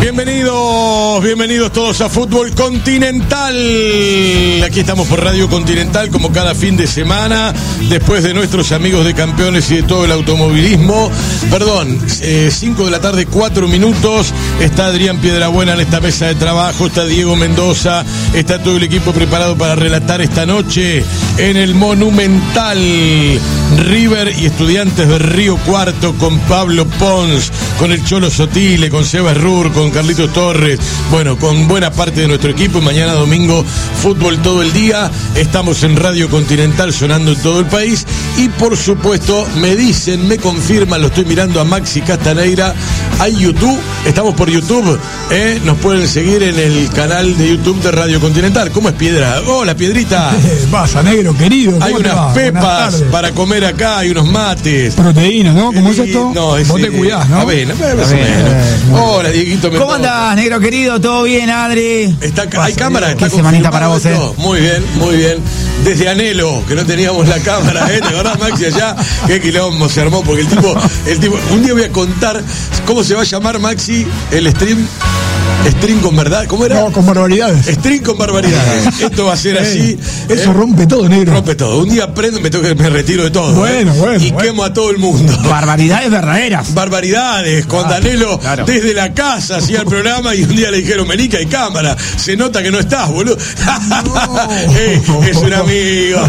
Bienvenidos todos a Fútbol Continental. Aquí estamos por Radio Continental como cada fin de semana, después de nuestros amigos de Campeones y de todo el automovilismo. 5 de la tarde, 4 minutos. Está Adrián Piedrabuena en esta mesa de trabajo, está Diego Mendoza, está todo el equipo preparado para relatar esta noche en el Monumental. River y Estudiantes de Río Cuarto con Pablo Pons, con el Cholo Sotile, con Seba Rur, con Carlitos Torres, bueno, con buena parte de nuestro equipo. Mañana domingo, fútbol todo el día. Estamos en Radio Continental sonando en todo el país. Y por supuesto, me confirman, lo estoy mirando a Maxi Castaneira. Hay YouTube, estamos por YouTube, nos pueden seguir en el canal de YouTube de Radio Continental. ¿Cómo es, Piedra? Hola, Piedrita. Pasa, negro querido. Hay unas pepas para comer acá, hay unos mates. Proteínas, ¿no? ¿Cómo es esto? No, vos te cuidás, ¿no? Avena. Hola, Dieguito Mendoza. ¿Cómo andás, negro querido? ¿Todo bien, Adri? Hay cámara, está qué semanita para vos, Muy bien. Desde Anhelo, que no teníamos la cámara, ¿te acordás, Maxi, allá? Qué quilombo se armó, porque el tipo, un día voy a contar cómo se va a llamar, Maxi, el stream. ¿Stream con verdad? ¿Cómo era? No, con barbaridades. Stream con barbaridades. Esto va a ser así. Eso rompe todo, negro. Rompe todo. Un día aprendo, me retiro de todo. Bueno. Y quemo a todo el mundo. Barbaridades verdaderas. Barbaridades. Con Danelo desde la casa hacía el programa y un día le dijeron, vení que hay cámara. Se nota que no estás, boludo. No. Es un amigo.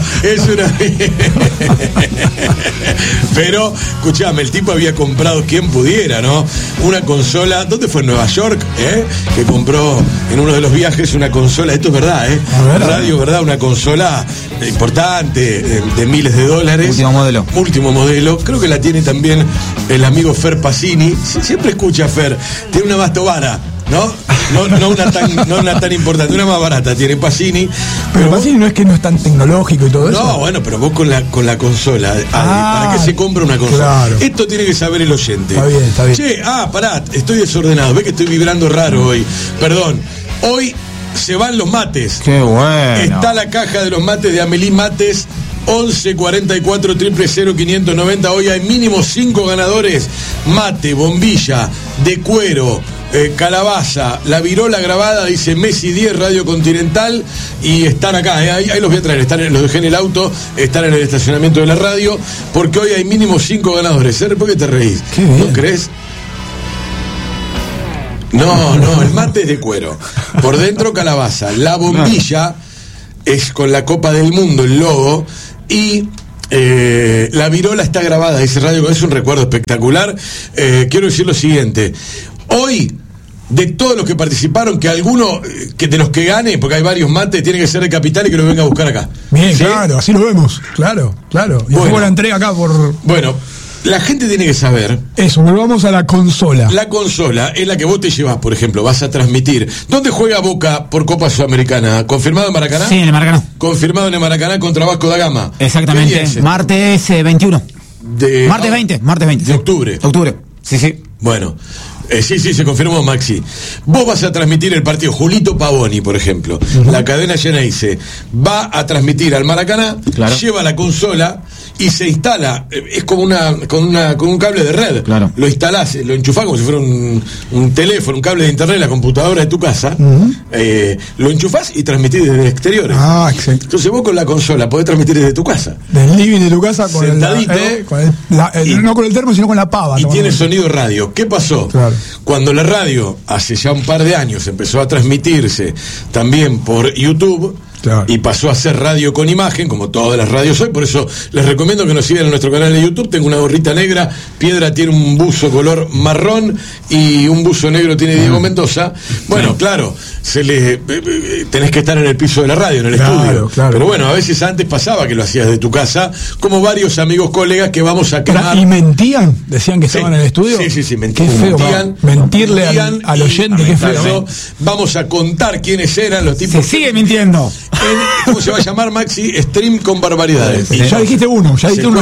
Pero, escuchame, el tipo había comprado, quien pudiera, ¿no? Una consola. ¿Dónde fue? En Nueva York, que compró en uno de los viajes una consola, esto es verdad, Radio, ¿verdad? Una consola importante, de miles de dólares. Último modelo. Creo que la tiene también el amigo Fer Pacini. Siempre escucha a Fer. Tiene una Mastovara, ¿no? No una tan importante, una más barata tiene Pacini. Pero Pacini no es que no es tan tecnológico y todo eso. No, bueno, pero vos con la consola, ¿para qué se compra una consola? Claro. Esto tiene que saber el oyente. Está bien. Che, pará, estoy desordenado, ve que estoy vibrando raro hoy. Perdón. Hoy se van los mates. Qué bueno. Está la caja de los mates de Amelie Mates. 11 44 000 590. Hoy hay mínimo 5 ganadores. Mate, bombilla, de cuero, calabaza, la virola grabada, dice Messi 10, Radio Continental. Y están acá, ahí los voy a traer. Los dejé en el auto, están en el estacionamiento de la radio. Porque hoy hay mínimo 5 ganadores. ¿Por qué te reís? ¿No crees? No, el mate es de cuero. Por dentro calabaza. La bombilla es con la Copa del Mundo, el logo. Y la virola está grabada, dice Radio, es un recuerdo espectacular. Quiero decir lo siguiente. Hoy, de todos los que participaron, que alguno que de los que gane, porque hay varios mates, tiene que ser de Capital y que lo venga a buscar acá. Bien, ¿sí? Claro, así lo vemos. Claro. Y bueno, la entrega acá por... Bueno, la gente tiene que saber. Eso, volvamos a la consola. La consola es la que vos te llevas, por ejemplo, vas a transmitir. ¿Dónde juega Boca por Copa Sudamericana? ¿Confirmado en Maracaná? Sí, en el Maracaná. Confirmado en el Maracaná contra Vasco da Gama. Exactamente. Martes 21. Martes 20. De octubre. Sí. Bueno. Sí, se confirmó, Maxi. Vos vas a transmitir el partido. Julito Pavoni, por ejemplo, la cadena Geneise, va a transmitir al Maracaná, lleva la consola y se instala. Es como con un cable de red. Claro. Lo instalás, lo enchufás como si fuera un teléfono, un cable de internet, la computadora de tu casa. Lo enchufás y transmitís desde exteriores. Exacto. Entonces vos con la consola podés transmitir desde tu casa. Del living de tu casa con sentadito. No con el termo, sino con la pava. Y tiene sonido radio. ¿Qué pasó? Claro. Cuando la radio, hace ya un par de años, empezó a transmitirse también por YouTube, y pasó a ser radio con imagen, como todas las radios hoy. Por eso les recomiendo que nos sigan en nuestro canal de YouTube. Tengo una gorrita negra, Piedra tiene un buzo color marrón y un buzo negro tiene Diego Mendoza. Bueno, claro, tenés que estar en el piso de la radio, en el estudio. Claro. Pero bueno, a veces antes pasaba que lo hacías de tu casa, como varios amigos, colegas que vamos a quemar. ¿Y mentían? ¿Decían que estaban en el estudio? Sí, mentían. Qué feo, mentirle al oyente, qué feo. Vamos a contar quiénes eran los tipos. Se sigue mintiendo. ¿Cómo se va a llamar, Maxi? Stream con barbaridades. Ya dijiste uno,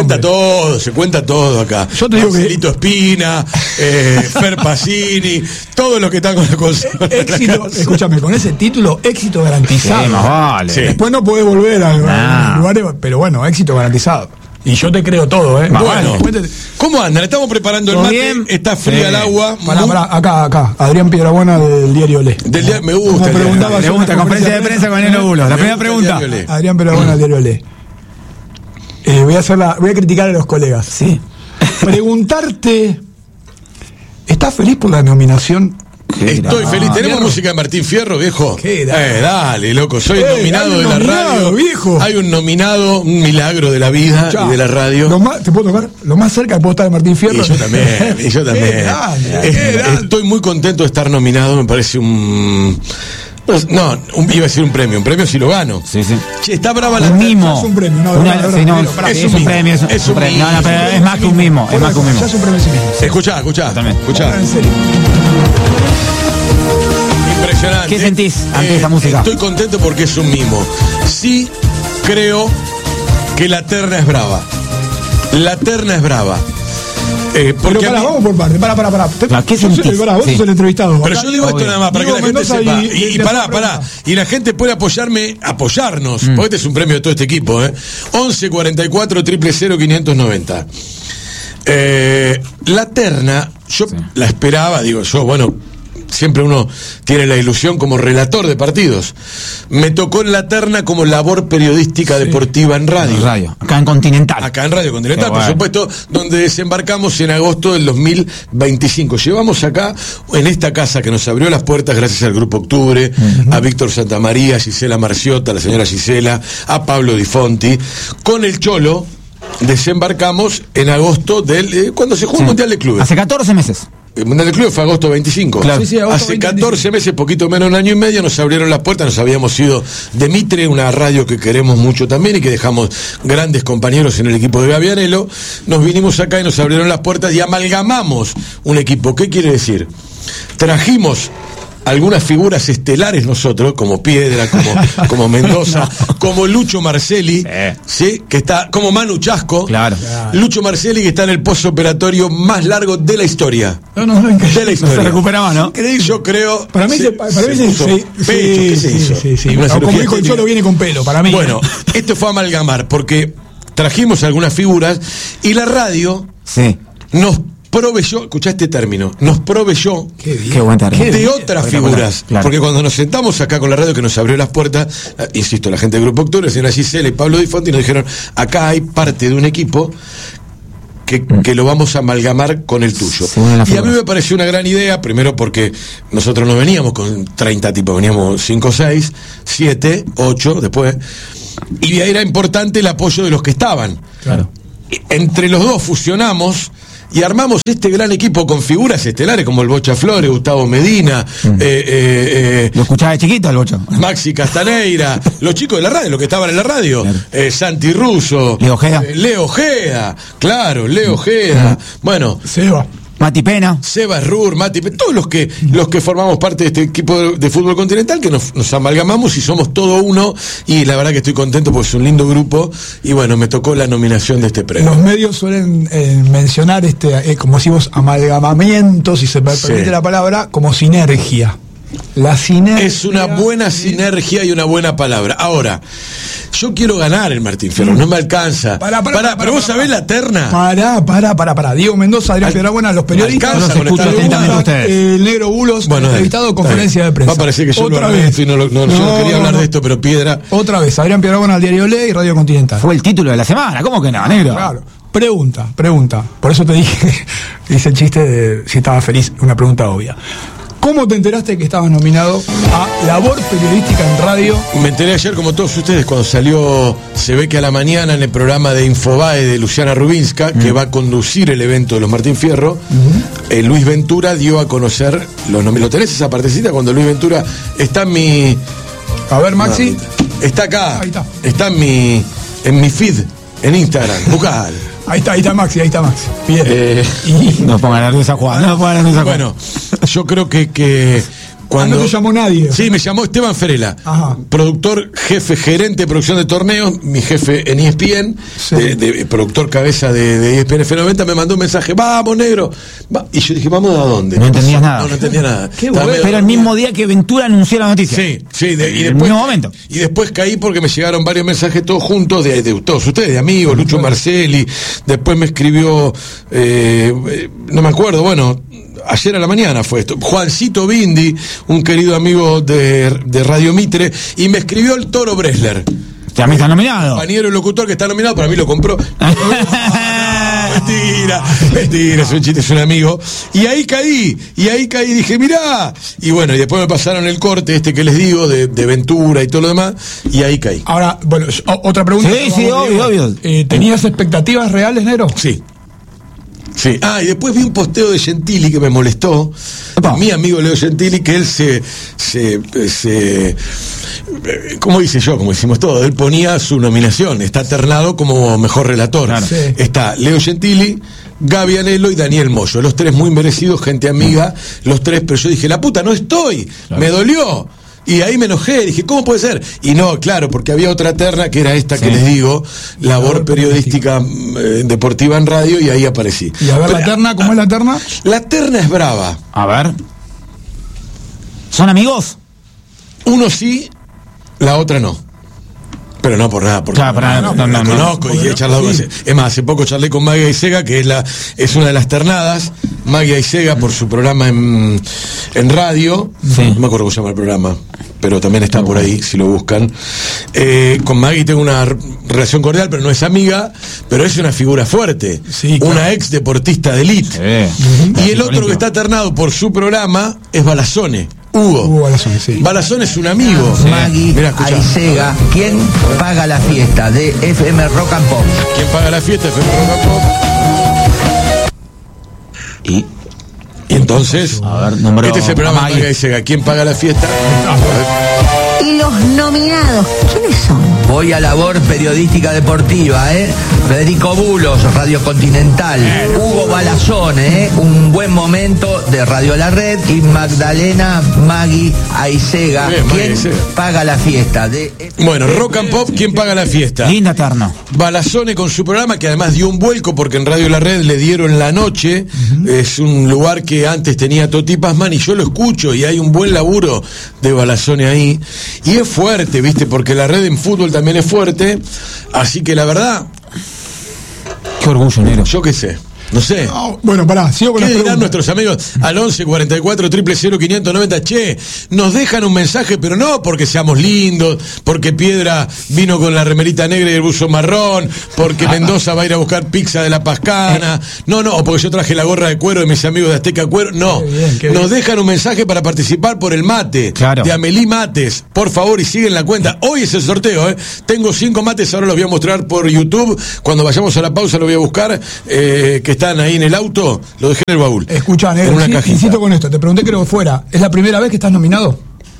se cuenta todo acá. Yo te digo Marcelito Espina, Fer Pacini, todos los que están con la consola. Éxito, escúchame, con ese título, éxito garantizado. Sí, más vale. Después no podés volver al lugar, pero bueno, éxito garantizado. Y yo te creo todo, ¿eh? Bueno, ¿cómo andan? Estamos preparando el mate. Bien. Está fría el agua. Pará, acá. Adrián Piedrabuena del diario Le. Me gusta. Me gusta, conferencia de prensa con Neno Bulos. La primera pregunta. Adrián Piedrabuena del diario Le. Voy a criticar a los colegas. Sí. Preguntarte, ¿estás feliz por la nominación? Estoy feliz. ¿Tenemos música de Martín Fierro, viejo? Dale, loco. Soy el nominado de la radio. Viejo. Hay un nominado, un milagro de la vida y de la radio. ¿Te puedo tocar? Lo más cerca que puedo estar de Martín Fierro. Y yo también. Estoy muy contento de estar nominado. Me parece iba a decir un premio. Un premio si lo gano. Sí. Che, está brava la... Un mimo. Es un premio. Es un premio. Es un premio. No, pero es más que un mimo. Es más que un mimo. Ya es un premio sí mismo. Escuchá. En serio. Impresionante. ¿Qué sentís ante esta música? Estoy contento porque es un mimo. Sí creo que la terna es brava. Pero vamos por parte. Pará. ¿Qué sentís? Vos sos el entrevistado. Pero yo digo esto nada más para que la gente sepa. Y pará. Y la gente puede apoyarnos. Porque este es un premio de todo este equipo, 11 44 000 590. La terna, yo la esperaba, siempre uno tiene la ilusión como relator de partidos. Me tocó en la terna como labor periodística deportiva en radio. Acá en Continental. Acá en Radio Continental, por supuesto, donde desembarcamos en agosto del 2025. Llevamos acá, en esta casa que nos abrió las puertas gracias al Grupo Octubre, a Víctor Santamaría, a Gisela Marciota, a la señora Gisela, a Pablo Di Fonti. Con el Cholo desembarcamos en agosto cuando se jugó el Mundial de Clubes. Hace 14 meses. El Mundial de Clubes fue agosto 25. Claro. Hace 14 meses, poquito menos de un año y medio, nos abrieron las puertas. Nos habíamos ido de Mitre, una radio que queremos mucho también y que dejamos grandes compañeros en el equipo de Gavianelo. Nos vinimos acá y nos abrieron las puertas y amalgamamos un equipo. ¿Qué quiere decir? Trajimos algunas figuras estelares nosotros, como Piedra, como Mendoza, como Lucho Marcelli, ¿sí? Que está, como Manu Chasco. Claro. Lucho Marcelli, que está en el postoperatorio más largo de la historia. No, de la historia. No se recuperaba, ¿no? Yo creo. Para mí se puso pecho, ¿qué se hizo? Sí. Como dijo el Cholo, viene con pelo, para mí. Bueno, esto fue amalgamar, porque trajimos algunas figuras y la radio nos proveyó, escuchá este término, nos proveyó Qué buen término. de otras figuras, claro. Porque cuando nos sentamos acá con la radio que nos abrió las puertas, insisto, la gente del Grupo Octubre, la señora Gisela y Pablo Di Fonti, nos dijeron, acá hay parte de un equipo que lo vamos a amalgamar con el tuyo. Y a mí me pareció una gran idea, primero porque nosotros no veníamos con 30 tipos, veníamos 5, 6, 7, 8 después, y era importante el apoyo de los que estaban. Claro. Entre los dos fusionamos y armamos este gran equipo con figuras estelares como el Bocha Flores, Gustavo Medina, lo escuchaba de chiquito el Bocha, Maxi Castaneira, los chicos de la radio, los que estaban en la radio, claro. Santi Russo, Leo Ojeda, Leo Ojeda, bueno, Mati Pena, Seba Rur, Mati Pena, todos los que formamos parte de este equipo de fútbol continental, que nos amalgamamos y somos todo uno, y la verdad que estoy contento porque es un lindo grupo, y bueno, me tocó la nominación de este premio. Los medios suelen mencionar como si vos amalgamamiento, si se me permite la palabra, como sinergia. La sinergia es una buena sinergia y una buena palabra. Ahora, yo quiero ganar el Martín Fierro, no me alcanza. Pero vos sabés la terna. Pará. Diego Mendoza, Adrián Piedrabuena, los periodistas. El Negro Bulos, entrevistado, conferencia de prensa. Va a parecer que yo lo arresto y yo no quería hablar de esto, pero Piedra. Otra vez, Adrián Piedrabuena al diario Le y Radio Continental. Fue el título de la semana, ¿cómo que no, Negro? Claro. Pregunta. Por eso te dije, hice el chiste de si estaba feliz, una pregunta obvia. ¿Cómo te enteraste que estabas nominado a labor periodística en radio? Me enteré ayer, como todos ustedes, cuando salió Se ve que a la mañana en el programa de Infobae de Luciana Rubinska, que va a conducir el evento de los Martín Fierro. Luis Ventura dio a conocer los nombres. ¿Lo tenés esa partecita? Cuando Luis Ventura está en mi... A ver, Maxi. Está acá. Ahí está. Está en mi feed, en Instagram. Buscalo. Ahí está Maxi. Bien. No pongan nerviosa Juan, Bueno, yo creo que Cuando no te llamó nadie. Sí, me llamó Esteban Ferela, Ajá. productor, jefe, gerente de producción de torneos, mi jefe en ESPN, Sí. de productor cabeza de ESPN F90, me mandó un mensaje, vamos, negro. Y yo dije, ¿vamos a dónde? No entendías nada. No entendía nada. Qué Estaba bueno. medio Pero el mismo día que Ventura anunció la noticia. Sí, y En el después, mismo momento. y después caí porque me llegaron varios mensajes todos juntos de todos ustedes, de amigos, Lucho Marcelli, después me escribió, no me acuerdo, bueno, ayer a la mañana fue esto, Juancito Bindi, un querido amigo de Radio Mitre, y me escribió el Toro Bresler, También está nominado. compañero y locutor que está nominado, para mí lo compró. Mentira, es un chiste, es un amigo. Y ahí caí, dije, mirá. Y bueno, y después me pasaron el corte este que les digo, de Ventura y todo lo demás, y ahí caí. Ahora, bueno, otra pregunta. Sí, obvio. ¿Tenías expectativas reales, Nero? Sí. Sí. Y después vi un posteo de Gentili que me molestó. Epa. Mi amigo Leo Gentili, que él como dice yo, como decimos todos, él ponía su nominación, está ternado como mejor relator. Claro. Sí. Está Leo Gentili, Gaby Anelo y Daniel Moyo, los tres muy merecidos, gente amiga, los tres, pero yo dije, la puta, no estoy, me dolió. Y ahí me enojé, dije, ¿cómo puede ser? Y no, claro, porque había otra terna que era esta que les digo, labor periodística deportiva en radio, y ahí aparecí. Y a ver, Pero, la terna, ¿cómo es la terna? La terna es brava. A ver. ¿Son amigos? Uno sí, la otra no. Pero no por nada, porque Claro, por nada, no, la conozco y he charlado con sí. Es más, hace poco charlé con Maggie Aisega, que es una de las ternadas. Maggie Aisega, por su programa en radio, Sí. no me acuerdo cómo se llama el programa, pero también está por ahí, si lo buscan. Con Maggie tengo una relación cordial, pero no es amiga, pero es una figura fuerte. Sí, claro. Una ex deportista de elite. Y el otro que está ternado por su programa es Balazone, Hugo. Balazón, sí. Balazón es un amigo. Maggie Mirá, escuchá. Aisega, ¿quién paga la fiesta de FM Rock and Pop? ¿Quién paga la fiesta? FM Rock and Pop. Y entonces, A ver, nombró este es el programa a de Maggie. Maggie Aisega. ¿Quién paga la fiesta? ¿Y los nominados quiénes son? Voy a labor periodística deportiva, Federico Bulos, Radio Continental. Hugo Balazón, un buen momento de Radio La Red. Y Magdalena Maggie Aisega, Bien, Maggie ¿quién Aisega. paga la fiesta de Bueno, Rock and Pop, ¿quién paga la fiesta? Linda terna. Balazone con su programa, que además dio un vuelco porque en Radio La Red le dieron la noche. Es un lugar que antes tenía Toti Pazman y yo lo escucho y hay un buen laburo de Balazone ahí. Y es fuerte, ¿viste? Porque la red en fútbol también es fuerte. Así que la verdad, Qué orgullo, negro. yo qué sé. No sé. No, bueno, pará, sigo con ¿Qué las dirán preguntas. nuestros amigos al 11 44 000 590? Che, nos dejan un mensaje, pero no porque seamos lindos, porque Piedra vino con la remerita negra y el buzo marrón, porque Mendoza va a ir a buscar pizza de la Pascana, no, o porque yo traje la gorra de cuero de mis amigos de Azteca Cuero, no. Qué bien. Nos dejan un mensaje para participar por el mate Claro. de Amelie Mates, por favor, y siguen la cuenta. Hoy es el sorteo, Tengo 5 mates, ahora los voy a mostrar por YouTube. Cuando vayamos a la pausa los voy a buscar, que están ahí en el auto, lo dejé en el baúl. Escuchá, en Negro, una sí, cajita. insisto con esto, te pregunté que lo fuera. ¿Es la primera vez que estás nominado?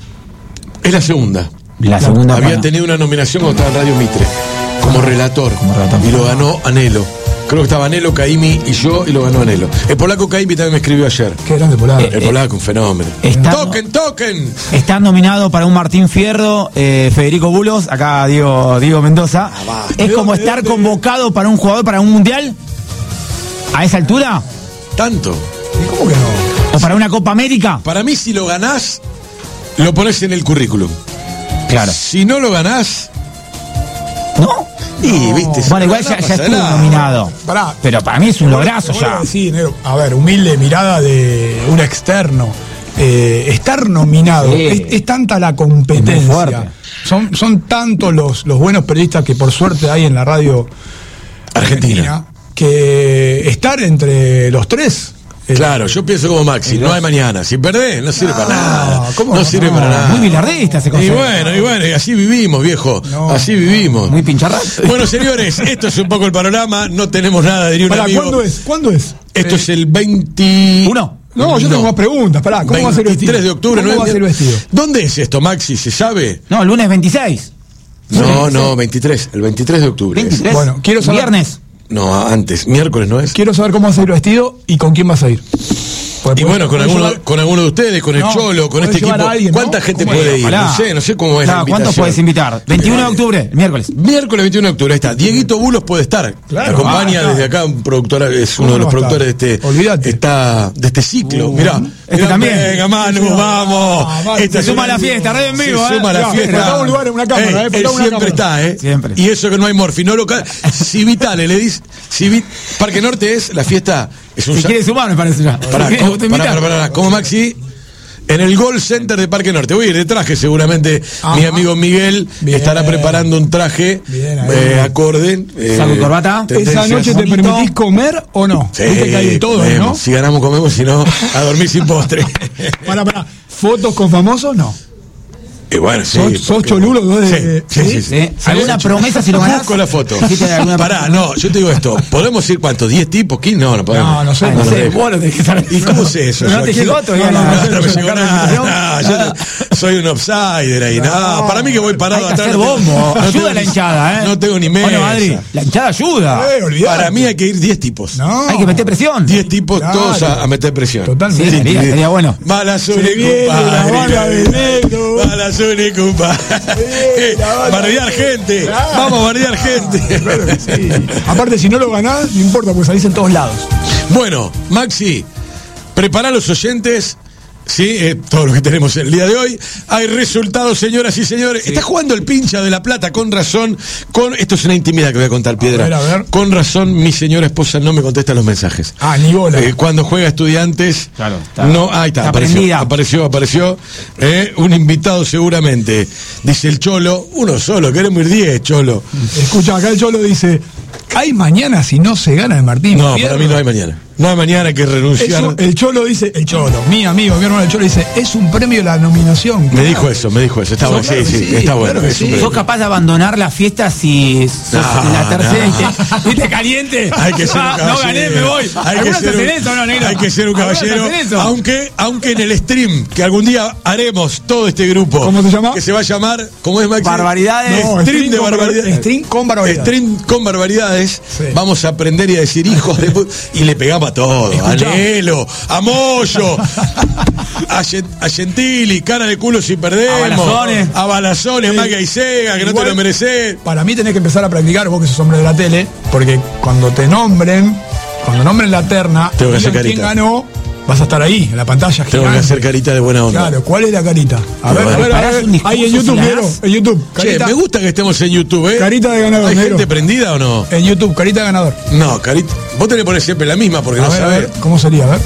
Es la segunda. La segunda Había terna. tenido una nominación cuando estaba en Radio Mitre, como relator. Y lo ganó Anelo. Creo que estaba Anelo, Caimi y yo, y lo ganó Anelo. El polaco Caimi también me escribió ayer. Qué grande Polar. El polaco, un fenómeno. está- ¡Toquen! Está nominado para un Martín Fierro, Federico Bulos, acá Diego Mendoza. Es como estar convocado para un jugador para un mundial a esa altura, Tanto. ¿Y cómo que no? o para una Copa América. Para mí, si lo ganás, lo pones en el currículum. Claro. Si no lo ganás, ¿No? y viste. si Bueno, no igual ganás, ya pasa estuvo nada. nominado. Pará. Pero para mí es un lograzo ya. Sí, Negro. A ver, humilde mirada de un externo. Estar nominado, Sí. es tanta la Es muy competencia. fuerte. Son tantos los buenos periodistas que por suerte hay en la radio Argentina. que estar entre los tres. Claro, yo pienso como Maxi, no hay mañana. Si perdés, no sirve para nada. ¿cómo No no? sirve para nada. Muy bilardista ese Y concepto. bueno, y así vivimos, viejo. No. Así vivimos. Muy pincharra. Bueno, señores, esto es un poco el panorama. No tenemos nada de ni un Pará, amigo. ¿cuándo es? Esto es el 20... Uno. No, yo tengo más preguntas. Pará, ¿cómo va a ser el vestido? 23 de octubre. ¿Cómo va a ser el vestido? ¿Dónde es esto, Maxi? ¿Se sabe? No, lunes 26. No, 23. El 23 de octubre. es. 23. Bueno, quiero saber- Viernes. No, antes. Miércoles, ¿no es? Quiero saber cómo va a ser el vestido y con quién vas a ir. Y bueno, con alguno de ustedes, con el Cholo, con este equipo. ¿Cuánta gente puede ir? No sé cómo es la invitación. ¿Cuántos puedes invitar? 21 de octubre, el miércoles. Miércoles 21 de octubre, ahí está. Dieguito Bulos puede estar. Claro, acompaña desde acá un productor, es uno de los productores de este ciclo. Mirá. También. Venga, Manu, vamos. Se suma a la fiesta, radio en vivo. Se suma a la fiesta. Faltaba un lugar en una cámara, Él siempre está, Siempre. Y eso que no hay morfi, no local. Si Vitale le dice, Parque Norte es la fiesta. Es un si quiere sumar, me parece ya. Pará, como Maxi, en el Gold Center de Parque Norte. Voy a ir de traje, seguramente. Mi amigo Miguel estará preparando un traje acorde. ¿Saco y corbata? ¿Esa noche te permitís comer o no? Sí, viste que hay de todo, ¿no? Si ganamos, comemos, si no, a dormir sin postre. Pará. ¿Fotos con famosos? No. Y bueno, ¿Sos cholulo? Sí. ¿Alguna promesa si lo ganás? Busco la foto. Pará, yo te digo esto. ¿Podemos ir cuántos? ¿10 tipos? ¿15? No podemos. No sé. Vos no tenés que estar. ¿Y cómo sé eso? ¿No te llegó todavía? No me llegó nada. Yo soy un outsider ahí. No, para mí que voy parado hay que atrás. Hacer bombo. Ayuda la hinchada, No tengo ni mesa. Bueno, Adri, la hinchada ayuda. Para mí hay que ir 10 tipos. No. Hay que meter presión. 10 tipos todos a meter presión. Totalmente. Sí, sería bueno. Malazone, compadre. Malazone, compadre. Bardear gente. Vamos a bardear gente. Claro que sí. Aparte, si no lo ganás, no importa, porque salís en todos lados. Bueno, Maxi, prepara a los oyentes. Sí, todo lo que tenemos el día de hoy. Hay resultados, señoras y señores. Sí. Está jugando el Pincha de La Plata, con razón. Esto es una intimidad que voy a contar, Piedra. A ver. Con razón, mi señora esposa no me contesta los mensajes. Ni bola. Cuando juega Estudiantes. Claro. Ahí está. Apareció. Un invitado seguramente. Dice el Cholo. Uno solo, queremos ir 10, Cholo. Escucha, acá el Cholo dice: ¿hay mañana si no se gana el Martín? No, para mí no hay mañana. No hay mañana, hay que renunciar. Eso, el Cholo dice, mi amigo, mi hermano el Cholo dice, es un premio la nominación. Me dijo eso. Está bueno, sí, está bueno. ¿Sos capaz de abandonar la fiesta si sos la tercera y te caliente? Hay que ser un caballero. No gané, me voy. Hay que ser un caballero. Aunque en el stream, que algún día haremos todo este grupo. ¿Cómo se llama? Que se va a llamar, ¿cómo es, Maxi? Barbaridades. Stream de barbaridades. Stream con barbaridades. Stream con barbaridades. Sí. Vamos a aprender y a decir hijos de y le pegamos a todo. A Nelo, a Moyo, a Gentili, cara de culo si perdemos. A Balazones, a Maga y Sega, que igual, no te lo mereces. Para mí tenés que empezar a practicar, vos que sos hombre de la tele, porque cuando nombren la terna, tengo que hacer carita. ¿Quién ganó? Vas a estar ahí, en la pantalla. Tengo que hacer carita de buena onda. Claro, ¿cuál es la carita? A ver. Ahí en YouTube, en YouTube. Che, me gusta que estemos en YouTube, Carita de ganador. ¿Hay gente prendida o no? En YouTube, carita de ganador. No, carita. Vos tenés que poner siempre la misma porque no sabés. A ver, ¿cómo sería? A ver.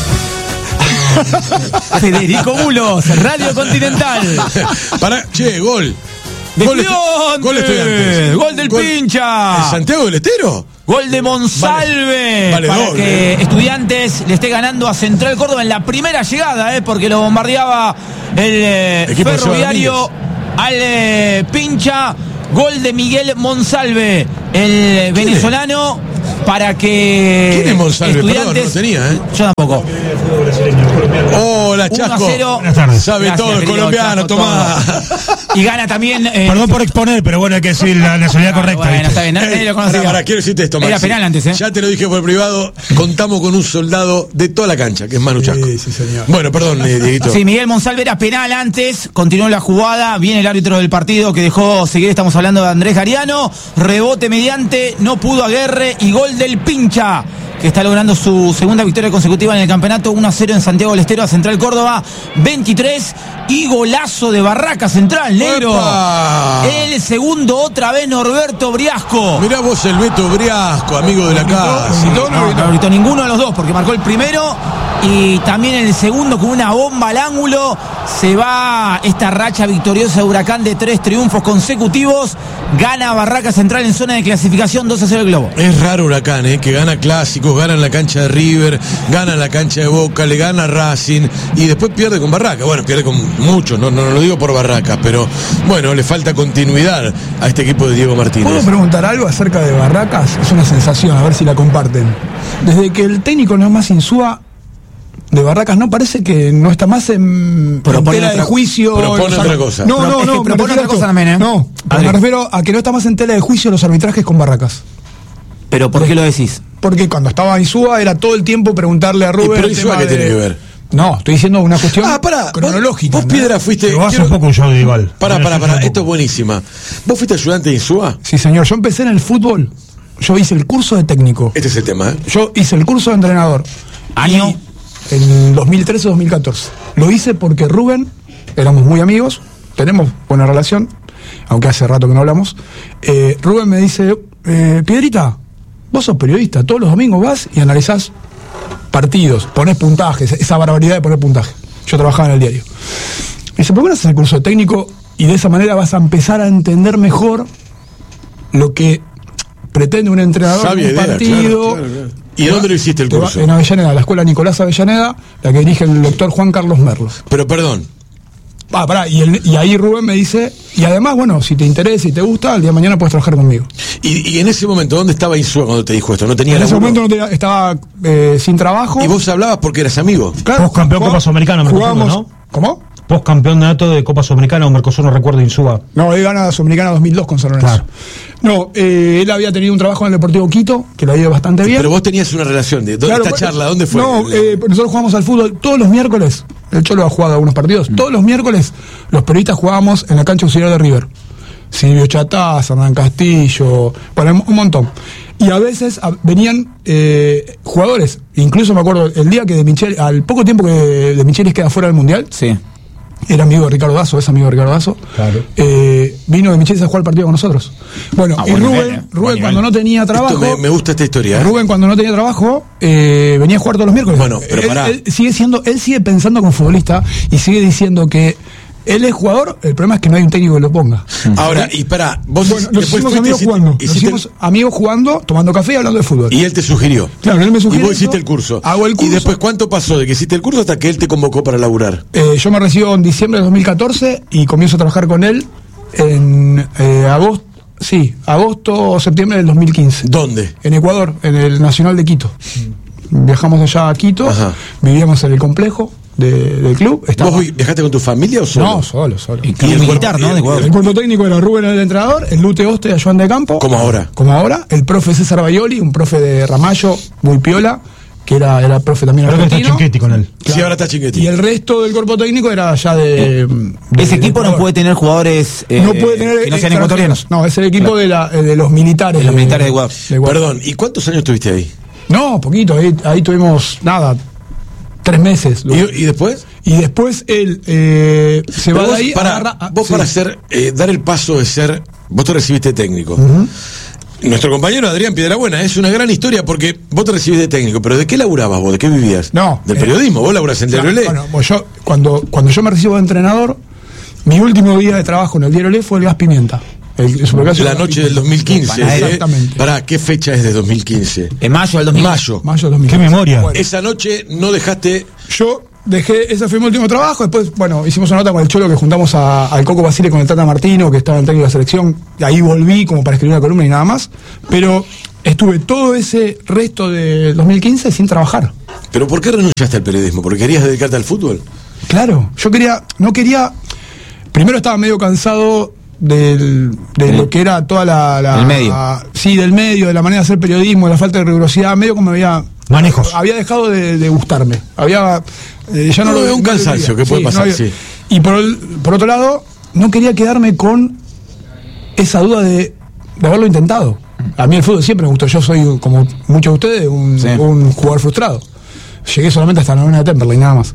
Federico Bulos, Radio Continental. Gol. Gol Estudiantes. Gol del Pincha. ¿En Santiago del Estero? Gol de Monsalve. Vale, para que Estudiantes le esté ganando a Central Córdoba en la primera llegada, porque lo bombardeaba el Ferroviario al Pincha. Gol de Miguel Monsalve, el venezolano, para que. ¿Quién es Monsalve? Estudiantes... Perdón, no lo tenía, Yo tampoco. Hola, Chasco. 1-0. Sabe gracias, todo el colombiano, Tomás. Y gana también. Perdón por exponer, pero bueno, hay que decir la nacionalidad correcta. Bueno, está bien, nadie lo conocía. Ahora, quiero decirte esto, Maxi. Era penal antes, Ya te lo dije por privado, contamos con un soldado de toda la cancha, que es Manu Chasco. Sí, señor. Bueno, perdón, Dieguito. Sí, Miguel Monsalve era penal antes, continuó la jugada, viene el árbitro del partido que dejó seguir, estamos hablando de Andrés Gariano, rebote mediante, no pudo Aguerre y gol del Pincha, que está logrando su segunda victoria consecutiva en el campeonato, 1-0 en Santiago del Estero a Central Córdoba, 23, y golazo de Barraca Central, negro. ¡Epa! El segundo, otra vez Norberto Briasco. Mirá vos el Beto Briasco, amigo de la casa. No gritó ninguno de los dos, porque marcó el primero y también el segundo con una bomba al ángulo. Se va esta racha victoriosa de Huracán de 3 triunfos consecutivos. Gana Barraca Central en zona de clasificación, 2-0 el Globo. Es raro Huracán, que gana clásicos, gana en la cancha de River, gana en la cancha de Boca, le gana a Racing y después pierde con Barraca. Bueno, pierde con muchos, no lo digo por Barraca, pero bueno, le falta continuidad a este equipo de Diego Martínez. ¿Puedo preguntar algo acerca de Barracas? Es una sensación, a ver si la comparten. Desde que el técnico no es más Insúa, de Barracas no parece que no está más en tela de juicio. Propone otra cosa. No, propone otra cosa también, No, me refiero a que no está más en tela de juicio los arbitrajes con Barracas. ¿Pero por qué lo decís? porque cuando estaba en Insúa era todo el tiempo preguntarle a Rubén. ¿Pero Insúa qué tiene que ver? No, estoy diciendo una cuestión cronológica. Vos Piedra, fuiste... Lo hace un poco un show de igual. Pará, esto es buenísima. ¿Vos fuiste ayudante de Insúa? Sí, señor. Yo empecé en el fútbol. Yo hice el curso de técnico. Este es el tema, ¿eh? Yo hice el curso de entrenador. ¿Año? En 2013-2014. Lo hice porque Rubén, éramos muy amigos, tenemos buena relación, aunque hace rato que no hablamos. Rubén me dice, Piedrita, vos sos periodista, todos los domingos vas y analizás partidos, ponés puntajes, esa barbaridad de poner puntaje. Yo trabajaba en el diario. Me dice, ¿por qué no haces el curso de técnico? Y de esa manera vas a empezar a entender mejor lo que pretende un entrenador en un partido. Claro. ¿Y dónde lo hiciste el curso? En Avellaneda, la escuela Nicolás Avellaneda, la que dirige el doctor Juan Carlos Merlos. Pero perdón. Y ahí Rubén me dice, y además, bueno, si te interesa y te gusta, el día de mañana puedes trabajar conmigo. Y en ese momento, ¿dónde estaba Insúa cuando te dijo esto? ¿No tenía En ese laburo? momento estaba sin trabajo. ¿Y vos hablabas porque eras amigo? Claro, Post campeón Copa Sudamericana, Mercosur, ¿no? ¿Cómo? Post campeonato de Copa Sudamericana o Mercosur, no recuerdo, Insúa. No, él gana la Sudamericana 2002 con San Lorenzo. Claro. No, él había tenido un trabajo en el Deportivo Quito, que lo ha ido bastante bien. Pero vos tenías una relación. Esta charla, ¿dónde fue? No, nosotros jugamos al fútbol todos los miércoles. El Cholo ha jugado algunos partidos. Todos los miércoles los periodistas jugábamos en la cancha auxiliar de River. Silvio Chataz, Hernán Castillo, bueno, un montón. Y a veces venían jugadores. Incluso me acuerdo el día que De Michelis, al poco tiempo que De Michelis queda fuera del Mundial. Sí. Era amigo de Ricardo Dazo, es amigo de Ricardo Dazo. Claro. Vino De Michelis a jugar el partido con nosotros. Bueno, y Rubén cuando no tenía trabajo. Me gusta esta historia. Rubén cuando no tenía trabajo, venía a jugar todos los miércoles. Bueno, pero pará. Él sigue pensando como futbolista y sigue diciendo que él es jugador, el problema es que no hay un técnico que lo ponga. Ahora, y pará, vos nos hicimos amigos jugando. Nos hicimos amigos jugando, tomando café y hablando de fútbol. Y él te sugirió. Claro, él me sugirió. Y vos hiciste el curso. Hago el curso. ¿Y después cuánto pasó de que hiciste el curso hasta que él te convocó para laburar? Yo me recibo en diciembre de 2014 y comienzo a trabajar con él en agosto o septiembre del 2015. ¿Dónde? En Ecuador, en el Nacional de Quito. Viajamos allá a Quito, vivíamos en el complejo del club. ¿Vos viajaste con tu familia o solo? No, solo. El club militar, ¿no? El cuerpo técnico era Rubén, el entrenador, el Lute Oste, Joan de Campo. Como ahora. El profe César Baioli, un profe de Ramallo, muy piola, que era profe también argentino. Ahora está Chinchetti con él. Claro. Sí, ahora está Chinchetti. Y el resto del cuerpo técnico era ya de ese equipo no puede tener jugadores no puede tener, que no sean ecuatorianos. No, es el equipo de los militares. De los militares de Ecuador. Perdón, ¿y cuántos años estuviste ahí? No, poquito, ahí tuvimos, 3 meses. ¿Y después? Y después él se va de ahí. Para dar el paso de ser, vos te recibiste técnico. Nuestro compañero Adrián Piedrabuena, es una gran historia porque vos te recibiste técnico, pero ¿de qué laburabas vos? ¿De qué vivías? No. Del periodismo, vos laburás en Diario Le. Bueno, pues yo, cuando yo me recibo de entrenador, mi último día de trabajo en el Diario Le fue el Gas Pimienta. La noche del 2015. Exactamente. ¿Para qué fecha es de 2015? En mayo del 2015. Mayo del 2015. ¿Qué memoria? Bueno, esa noche no dejaste... Yo dejé, ese fue mi último trabajo. Después, bueno, hicimos una nota con el Cholo que juntamos al Coco Basile con el Tata Martino, que estaba en el técnico de la selección. Y ahí volví como para escribir una columna y nada más. Pero estuve todo ese resto de 2015 sin trabajar. ¿Pero por qué renunciaste al periodismo? ¿Porque querías dedicarte al fútbol? Claro, yo no quería. Primero estaba medio cansado de lo que era toda el medio. Del medio, de la manera de hacer periodismo, de la falta de rigurosidad, medio como manejos. Había dejado de gustarme. Ya no lo veo. Un cansancio que puede pasar, sí. Y por otro lado, no quería quedarme con esa duda de haberlo intentado. A mí el fútbol siempre me gustó. Yo soy, como muchos de ustedes, un jugador frustrado. Llegué solamente hasta la novena de Temperley, nada más.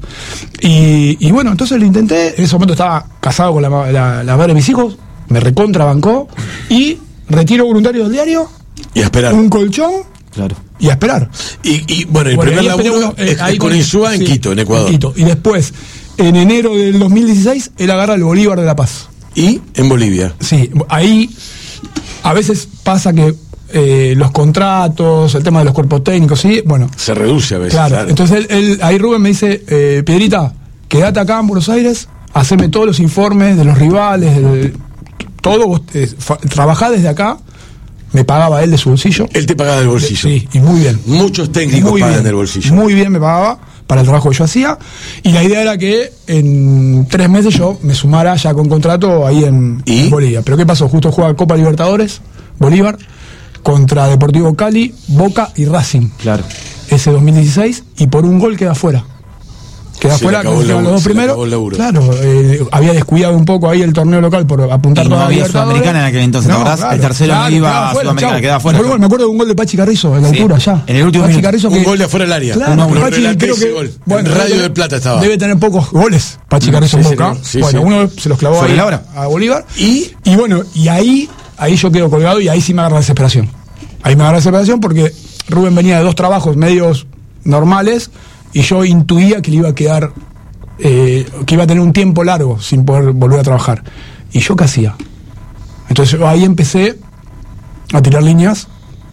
Y bueno, entonces lo intenté. En ese momento estaba casado con la madre de mis hijos. Me recontrabancó. Y retiro voluntario del diario. Y a esperar. Un colchón. Claro. Y a esperar. Y bueno, el primer laburo es con Insúa en Quito, en Ecuador. Y después, en enero del 2016, él agarra el Bolívar de La Paz. ¿Y? En Bolivia. Sí, ahí a veces pasa que los contratos, el tema de los cuerpos técnicos, ¿sí? Bueno. Se reduce a veces. Claro. Entonces ahí Rubén me dice, Piedrita, quédate acá en Buenos Aires, haceme todos los informes de los rivales, todo, vos trabajá desde acá. Me pagaba él de su bolsillo. Él te pagaba del bolsillo. Sí, y muy bien. Muchos técnicos pagan del bolsillo. Muy bien me pagaba para el trabajo que yo hacía. Y la idea era que en 3 meses yo me sumara ya con contrato ahí en Bolivia. Pero ¿qué pasó? Justo jugaba Copa Libertadores, Bolívar. contra Deportivo Cali, Boca y Racing. Claro. Ese 2016, y por un gol queda fuera. Queda fuera, acabó quedan los dos primeros. Claro, había descuidado un poco ahí el torneo local por apuntar y no toda la había Libertadores. Sudamericana en aquel entonces, ¿te acordás? El tercero iba a Sudamericana, quedaba fuera. Me acuerdo de un gol de Pachi Carrizo en la altura ya. En el último Pachi minuto. Carrizo Un gol de afuera del área. Claro, Pachi, creo que gol. Bueno, en Radio del Plata estaba. Debe tener pocos goles Pachi Carrizo en Boca. Bueno, uno se los clavó ahí a Bolívar. Y bueno, y ahí yo quedo colgado y ahí sí me agarra la desesperación. Ahí me agarra la desesperación porque Rubén venía de 2 trabajos medios normales y yo intuía que le iba a quedar, que iba a tener un tiempo largo sin poder volver a trabajar. ¿Y yo qué hacía? Entonces ahí empecé a tirar líneas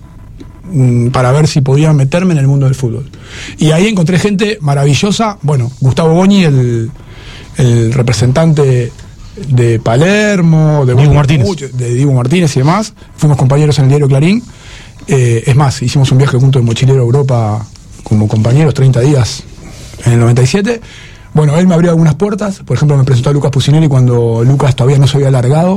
para ver si podía meterme en el mundo del fútbol. Y ahí encontré gente maravillosa. Bueno, Gustavo Boni, el representante de Palermo, de Diego Martínez y demás. Fuimos compañeros en el diario Clarín. Es más, hicimos un viaje juntos de mochilero a Europa como compañeros, 30 días en el 97. Bueno, él me abrió algunas puertas. Por ejemplo, me presentó a Lucas Pusinelli cuando Lucas todavía no se había alargado.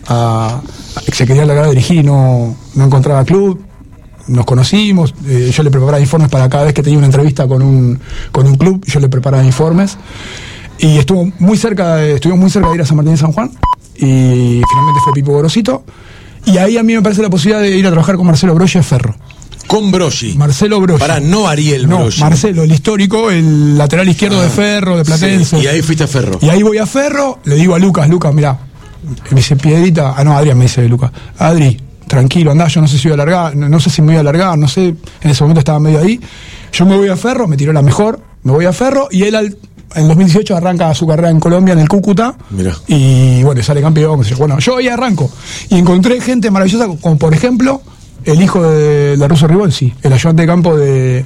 Se quería alargar a dirigir y no encontraba club. Nos conocimos. Yo le preparaba informes para cada vez que tenía una entrevista con un club. Yo le preparaba informes. Y estuvimos muy cerca de ir a San Martín de San Juan. Y finalmente fue Pipo Gorosito. Y ahí a mí me parece la posibilidad de ir a trabajar con Marcelo Broggi a Ferro. Con Broggi. Marcelo Broggi. No Ariel Broggi. No, Marcelo, el histórico, el lateral izquierdo de Ferro, de Platense. Sí, y ahí fuiste a Ferro. Y ahí voy a Ferro, le digo a Lucas, mirá, me dice Piedrita, Adrián me dice Lucas, Adri, tranquilo, andá, yo no sé si voy a alargar, no sé si me voy a alargar, no sé, en ese momento estaba medio ahí. Yo me voy a Ferro, me tiró la mejor, me voy a Ferro, y él en 2018 arranca su carrera en Colombia, en el Cúcuta. Mirá. Y bueno, sale campeón. Bueno, yo ahí arranco. Y encontré gente maravillosa, como por ejemplo, el hijo de Russo Ribolsi, el ayudante de campo de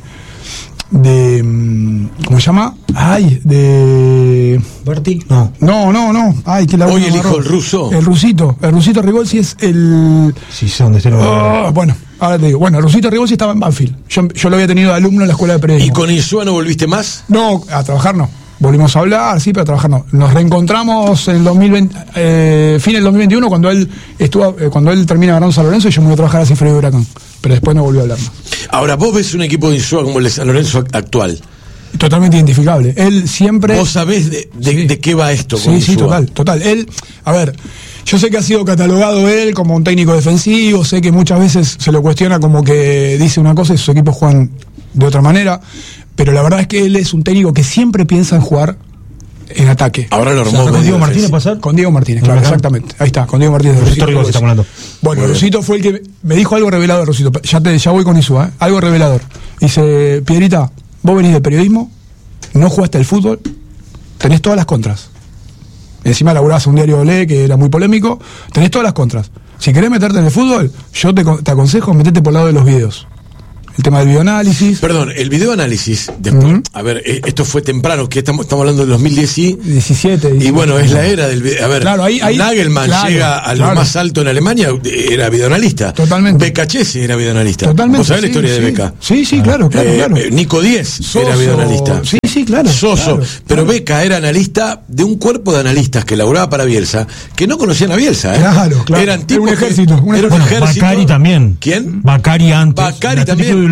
¿cómo se llama? ¿Berti? No. Que la hoy el hijo del Russo. El Rusito Ribolsi es el... Sí, sé dónde está. Bueno, ahora te digo. Bueno, el Rusito Ribolsi estaba en Banfield. Yo lo había tenido de alumno en la escuela de periodismo. ¿Y con Insúa no volviste más? No, a trabajar no. Volvimos a hablar, sí, pero a trabajar no. Nos reencontramos en el 2020, fin del 2021, cuando él termina ganando San Lorenzo, y yo me voy a trabajar a Cifre de Huracán. Pero después no volvió a hablar más. Ahora, vos ves un equipo de Insúa como el de San Lorenzo actual. Totalmente identificable. Él siempre... ¿Vos sabés de qué va esto con Insúa? Sí, total. Él, a ver, yo sé que ha sido catalogado él como un técnico defensivo, sé que muchas veces se lo cuestiona como que dice una cosa y sus equipos juegan de otra manera, pero la verdad es que él es un técnico que siempre piensa en jugar en ataque. Ahora lo armó con Diego Martínez pasar. Con Diego Martínez, claro, exactamente. Ahí está, con Diego Martínez. Bueno, Rosito fue el que me dijo algo revelador, Rosito. Ya voy con eso, algo revelador. Dice, Piedrita, vos venís de periodismo, no jugaste al fútbol, tenés todas las contras. Encima laburás un diario Olé que era muy polémico, tenés todas las contras. Si querés meterte en el fútbol, yo te aconsejo meterte por el lado de los videos. El tema del videoanálisis. Perdón, el videoanálisis, después, a ver, esto fue temprano, que estamos hablando del 2017. Y bueno, es la era del video. A ver, claro, ahí, Nagelman llega a lo más alto en Alemania, era videoanalista. Totalmente. Becca Chese era videoanalista. Totalmente. ¿Vos sabés la historia de Becca? Sí, claro. Nico Díez era videoanalista. Sí, claro. Soso. Pero Becca era analista de un cuerpo de analistas que laburaba para Bielsa, que no conocían a Bielsa, Claro. Eran tipos un ejército. Era un ejército. Bacari también. ¿Quién? Bacari antes. Bacari también.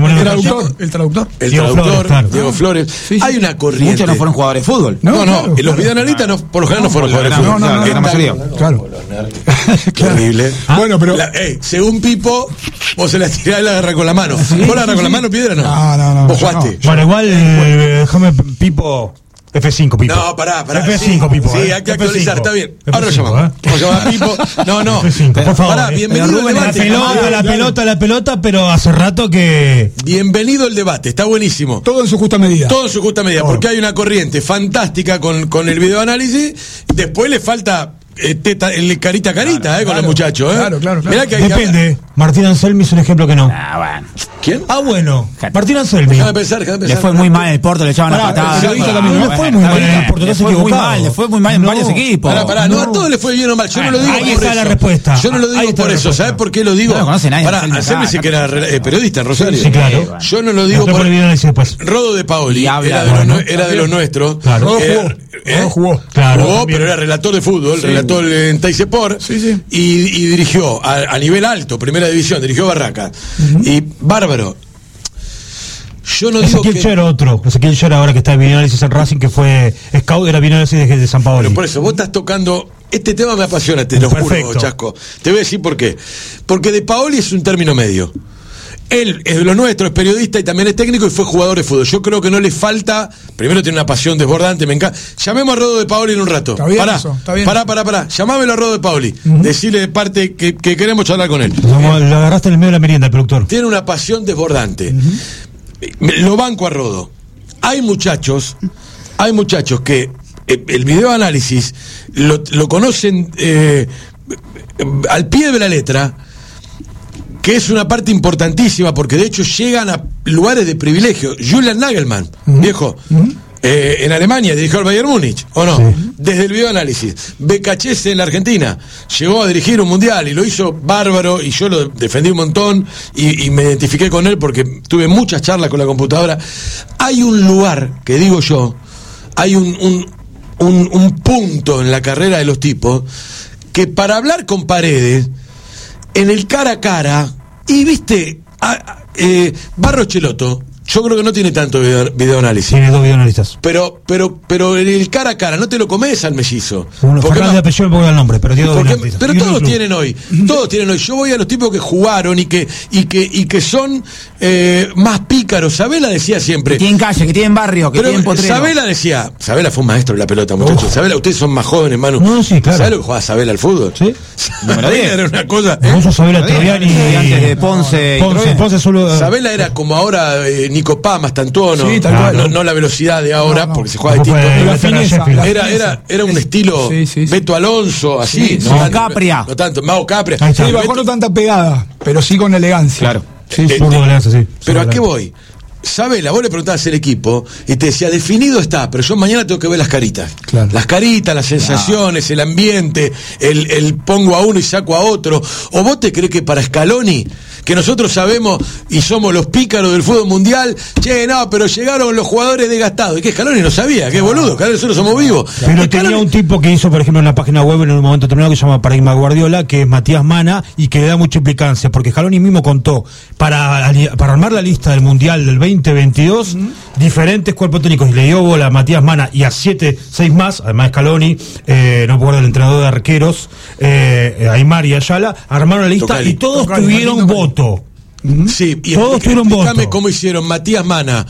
El traductor. Diego Flores. Sí. Hay una corriente. Muchos no fueron jugadores de fútbol. No, los videoanalistas por lo general no fueron jugadores de fútbol. No, la mayoría. Claro. Terrible. Bueno, pero... según Pipo, vos se la tirás y la agarrás con la mano. ¿Vos la agarrás con la mano, Piedra? No. ¿Vos jugaste? Bueno, igual, déjame, Pipo... F5, Pipo. No, pará. F5, Pipo. Sí, hay que actualizar, está bien. F5, ahora lo llamamos. Vamos a llamar a Pipo. No. F5, por favor. Pará, bienvenido al debate. La pelota, pero hace rato que... Bienvenido al debate, está buenísimo. Todo en su justa medida. Porque hay una corriente fantástica con el videoanálisis. Después le falta... carita, con el muchacho, Claro. Mirá que depende. Martín Anselmi es un ejemplo que no. Bueno. ¿Quién? Bueno. Martín Anselmi. Déjame pensar. Le fue muy mal en el Porto, le echaban la patada. Le fue muy mal en el Porto, le fue muy mal en varios equipos. Pará, no a todos le fue bien o mal. Yo no lo digo por eso. Ahí está la respuesta. Yo no lo digo por eso. ¿Sabes por qué lo digo? No lo conoce nadie. Anselmi sí que era periodista en Rosario. Sí, claro. Yo no lo digo por... Rodo de Paoli era de los nuestros. Claro. Rodo jugó. Claro. Claro, jugó, también. pero era relator de fútbol, relator en Taisepor, y dirigió a nivel alto, primera división, dirigió Barraca. Y bárbaro. Yo no digo Ezequiel que... Cho era otro. Ezequiel Cho era ahora que está en videoanálisis en Racing, que fue scout, era videoanálisis de San Paolo. Pero por eso, vos estás tocando... Este tema me apasiona, te lo juro, Chasco. Te voy a decir por qué. Porque De Paoli es un término medio. Él es de lo nuestro, es periodista y también es técnico y fue jugador de fútbol. Yo creo que no le falta... Primero tiene una pasión desbordante, me encanta. Llamemos a Rodo De Paoli en un rato. Está bien eso, está bien. Pará. Llamámelo a Rodo De Paoli. Decirle de parte que queremos charlar con él. Lo agarraste en el medio de la merienda, el productor. Tiene una pasión desbordante. Lo banco a Rodo. Hay muchachos que el videoanálisis lo conocen al pie de la letra, que es una parte importantísima, porque de hecho llegan a lugares de privilegio. Julian Nagelsmann, viejo, en Alemania dirigió al Bayern Múnich, ¿o no? Sí. Desde el videoanálisis. Becachese en la Argentina llegó a dirigir un mundial y lo hizo bárbaro, y yo lo defendí un montón y me identifiqué con él porque tuve muchas charlas con la computadora. Hay un lugar, que digo yo, hay un punto en la carrera de los tipos que para hablar con Paredes en el cara a cara, y viste, Barros Cheloto, yo creo que no tiene tanto videoanálisis. Tiene 2 videoanalistas. Pero en el cara a cara no te lo comes al mellizo. Uno, Fernández de apellido, me pongo el nombre, pero tiene 2 videoanalistas. Pero todos tienen hoy. Yo voy a los tipos que jugaron y que son más pícaros. Sabela decía siempre. Que tienen calle, que tienen barrio, que tienen potrero. Sabela fue un maestro de la pelota, muchachos. Sabela, ustedes son más jóvenes, Manu. No, sí, claro. ¿Sabes lo que jugaba Sabela al fútbol? Sí. Sabela era una cosa. Vos sos Sabela Troviani. Antes de Ponce. Solo. Sabela era como ahora Nico Paz, Tantuono. Sí, tal cual. No la velocidad de ahora, porque se juega Tampoco distinto. fue Era un estilo Beto Alonso, así. Sí, Capria. No tanto, Mago Capria. Ahí está. Sí, bajó no tanta pegada, pero sí con elegancia. Claro. Sí, sí. Pero ¿a qué voy? Sabela, vos le preguntabas al equipo y te decía, definido está, pero yo mañana tengo que ver las caritas. Claro. Las caritas, las sensaciones, el ambiente, el pongo a uno y saco a otro. ¿O vos te crees que para Scaloni, que nosotros sabemos y somos los pícaros del fútbol mundial, pero llegaron los jugadores desgastados? Y que Scaloni no sabía, que boludo, Scaloni, nosotros somos vivos. Pero tenía un tipo que hizo, por ejemplo, en la página web en un momento determinado que se llama Paradigma Guardiola, que es Matías Mana, y que le da mucha implicancia, porque Scaloni mismo contó, para armar la lista del Mundial del 2022, diferentes cuerpos técnicos, y le dio bola a Matías Mana y a 6 más, además Scaloni, no recuerdo el entrenador de arqueros, Aymar y Ayala, armaron la lista y todos tuvieron voto. Sí, y todos tuvieron voto. Explícame cómo hicieron Matías Mana.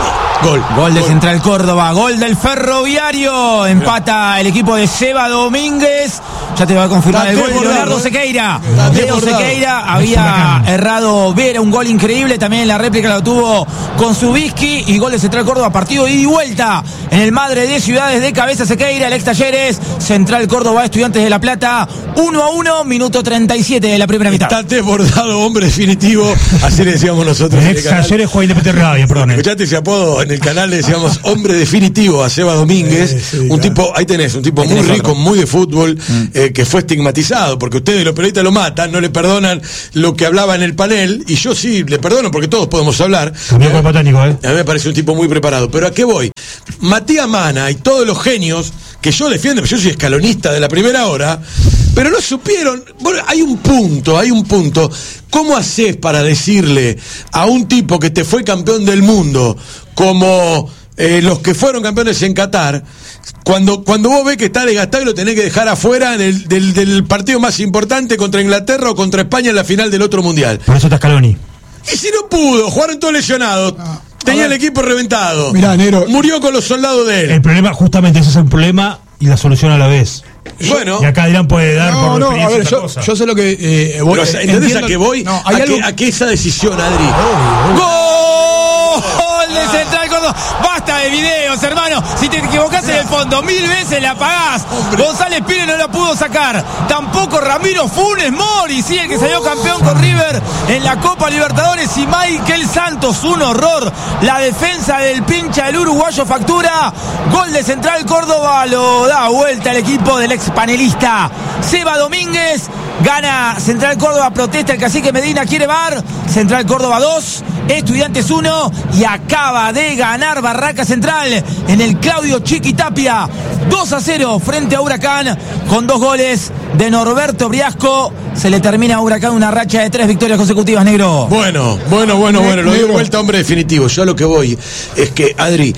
Gol de Central Córdoba, gol del Ferroviario, empata el equipo de Seba Domínguez. Ya te va a confirmar el gol de Leonardo Sequeira. Leo Sequeira había errado Vera, un gol increíble, también en la réplica lo tuvo con Zubizki, y gol de Central Córdoba, partido ida y vuelta en el Madre de Ciudades, de cabeza Sequeira, el ex Talleres, Central Córdoba, Estudiantes de La Plata, 1-1, minuto 37 de la primera mitad. Está desbordado, hombre definitivo, así le decíamos nosotros. El ex Talleres juega Independiente Radio, perdón. Escuchaste ese apodo. En el canal le decíamos hombre definitivo a Seba Domínguez, un tipo, ahí tenés, un tipo muy rico, muy de fútbol, que fue estigmatizado, porque ustedes los periodistas lo matan, no le perdonan lo que hablaba en el panel, y yo sí le perdono porque todos podemos hablar. También fue patético, A mí me parece un tipo muy preparado, pero ¿a qué voy? Matías Mana y todos los genios que yo defiendo, yo soy escalonista de la primera hora, pero no supieron. Bueno, hay un punto. ¿Cómo haces para decirle a un tipo que te fue campeón del mundo, como los que fueron campeones en Qatar, cuando vos ves que está desgastado y lo tenés que dejar afuera del partido más importante contra Inglaterra o contra España en la final del otro mundial? Por eso está Scaloni. Y si no pudo, jugaron todos lesionados. Tenía el equipo reventado. Mirá, Nero, murió con los soldados de él. El problema, justamente ese es el problema y la solución a la vez. Bueno. Y acá Adrián puede dar por a ver, cosa. yo sé lo que voy. Pero, ¿entendés a qué voy? No, hay algo... ¿A qué esa decisión, Adri? ¡Gol de Central Córdoba! Basta de videos, hermano. Si te equivocás en el fondo 1000 veces la pagás. González Pires no la pudo sacar. Tampoco Ramiro Funes Mori, sí, el que salió campeón con River en la Copa Libertadores. Y Michael Santos, un horror. La defensa del pincha del uruguayo factura. Gol de Central Córdoba, lo da vuelta el equipo del ex panelista Seba Domínguez. Gana Central Córdoba, protesta el cacique Medina, quiere VAR. Central Córdoba 2, Estudiantes 1 y acaba de ganar Barraca Central en el Claudio Chiquitapia 2-0 frente a Huracán con 2 goles de Norberto Briasco. Se le termina a Huracán una racha de 3 victorias consecutivas, negro. Bueno, lo dio vuelta, hombre, definitivo. Yo a lo que voy es que, Adri,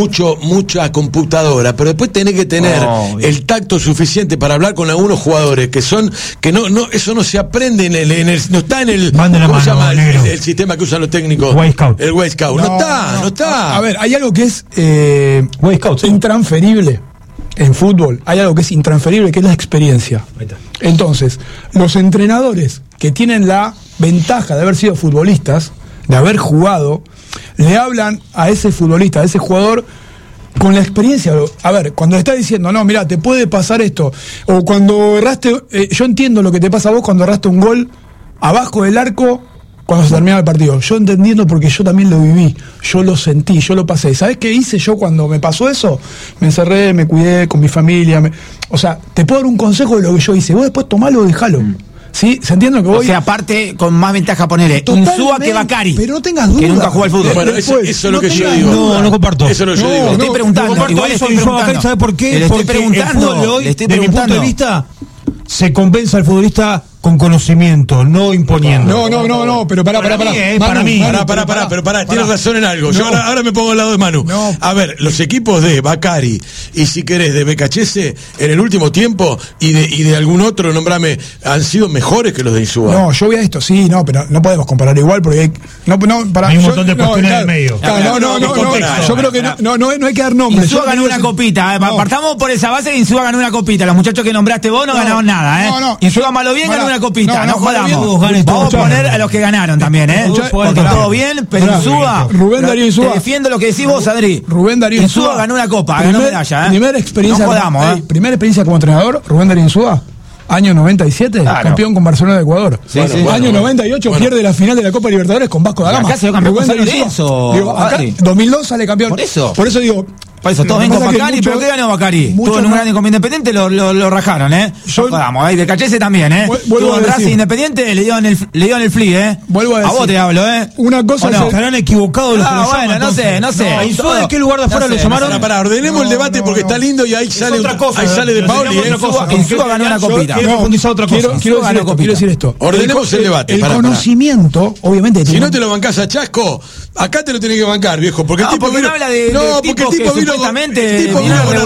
mucha computadora, pero después tenés que tener el tacto suficiente para hablar con algunos jugadores que no, eso no se aprende no está en el, ¿cómo se llama el sistema que usan los técnicos? Way Scout. El Way Scout. No está. A ver, hay algo que es Way Scout, sí. intransferible en fútbol. Hay algo que es intransferible, que es la experiencia. Entonces, los entrenadores que tienen la ventaja de haber sido futbolistas, de haber jugado, le hablan a ese futbolista, a ese jugador, con la experiencia. A ver, cuando le está diciendo, no, mira, te puede pasar esto, o cuando erraste, yo entiendo lo que te pasa a vos cuando erraste un gol abajo del arco cuando se terminaba el partido. Yo entendiendo porque yo también lo viví, yo lo sentí, yo lo pasé. ¿Sabés qué hice yo cuando me pasó eso? Me encerré, me cuidé con mi familia. O sea, te puedo dar un consejo de lo que yo hice. Vos después tomalo o dejalo. ¿Sí? ¿Se entiende lo que voy? O sea, aparte, con más ventaja ponele Insúa que Bacari. Pero no tengas duda. Que nunca jugó al fútbol. Bueno, eso es lo que yo digo. No comparto. Eso es lo que yo digo. Le estoy preguntando. Igual estoy preguntando. ¿Sabe por qué? Le estoy Porque preguntando. el fútbol de hoy, Le estoy desde mi punto de preguntando. vista, se compensa al futbolista con conocimiento, no imponiendo. No, pero pará. Para mí. Pero tienes razón en algo. Yo ahora me pongo al lado de Manu. No. A ver, los equipos de Bacari y si querés de Becachese en el último tiempo y de algún otro, nombrame, han sido mejores que los de Insúa. No, yo voy a esto, sí, no, pero no podemos comparar igual porque hay Hay un montón de cuestiones en el medio. No, yo creo que no hay que dar nombres. Insúa ganó una copita. Partamos por esa base que Insúa ganó una copita. Los muchachos que nombraste vos no ganaron nada, Insúa malo bien ganó una copita. No jodamos. Vamos a poner a los que ganaron también, porque todo bien, pero Insúa. Rubén Darío Insúa. Te defiendo lo que decís vos, Adri. Rubén Darío Insúa ganó una copa, ganó medalla, Primera experiencia. No jodamos, Primera experiencia como entrenador, Rubén Darío Insúa. Año 97, claro. Campeón con Barcelona de Ecuador. Año 98, pierde la final de la Copa Libertadores con Vasco da Gama. Acá se dio campeón con San Lorenzo. Digo, acá, 2002 sale campeón. Por eso digo. Por eso, todos ven con Bacari, pero ¿qué ganó Bacari? Estuvo en un gran con Independiente, lo rajaron, Yo, vamos, ahí de Cachese también, Estuvo en Racing Independiente, le dieron el fli, Vuelvo a decir. A vos te hablo, Una cosa no? Estarán equivocados los que lo llaman. No sé. ¿A Insúa de qué lugar de afuera lo llamaron? Para, ordenemos el debate porque está lindo y ahí sale otra cosa. ahí sale de Paoli. Insúa ganó una copita. Quiero profundizar otra cosa. Quiero decir esto. Ordenemos el debate. El conocimiento, obviamente. Si no te lo bancás a Chasco, acá te lo tenés que bancar, viejo. Porque el tipo porque vino. no habla de porque el tipo vino. supuestamente No